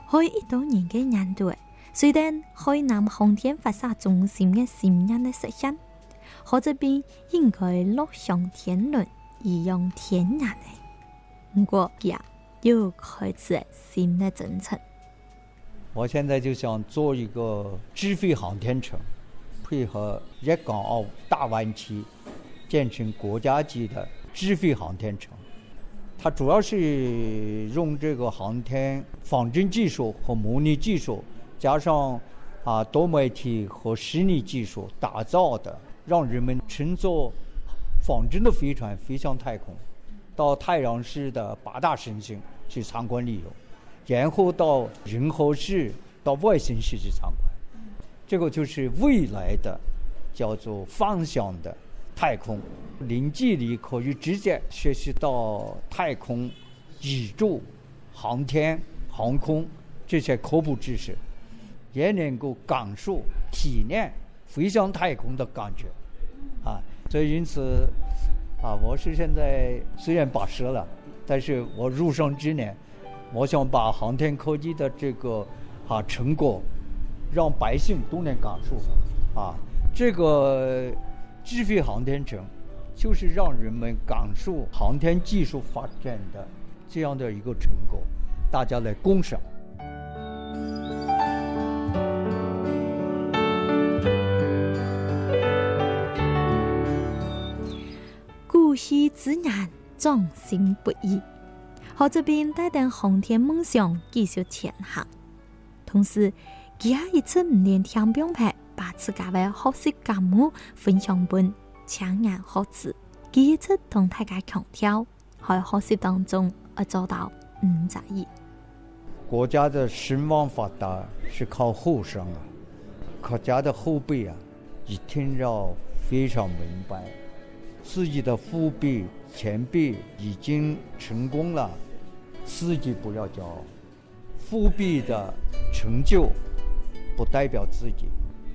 喺2012嘅年代，雖然海南航天發射中心嘅試驗咧實現，可這邊應該落上天輪而用天然嘅，不過也又開始新的征程。 我現在就想做一個智慧航天城，配合粵港澳大灣區，建成國家級的智慧航天城。它主要是用這個航天仿真技術和模擬技術，加上多媒體和虛擬技術打造的，讓人們乘坐仿真的飛船飛向太空，到太陽系的8大行星去參觀旅遊，然後到銀河系、到外星系去參觀。這個就是未來的叫做方向的太空，零距離可以直接學習到太空、宇宙、航天、航空這些科普知識，也能夠感受、體驗飛向太空的感覺。所以因此我是現在雖然80了，但是我入生之年，我想把航天科技的這個成果，讓百姓都能感受。這個智慧航天城就是讓人們感受航天技術發展的這樣的一個成果，大家來共賞。 古稀之年，壯心不已。我這邊帶領航天夢想繼續前行，同時佢也一直唔連聽不用拍。把自家的學習感悟分享俾青年學子，佢一直同大家強調，喺學習當中要做到5擇1。 國家的興旺發達是靠後生國家的後輩一定要非常明白，自己的父輩前輩已經成功了，自己不要驕傲，父輩的成就不代表自己。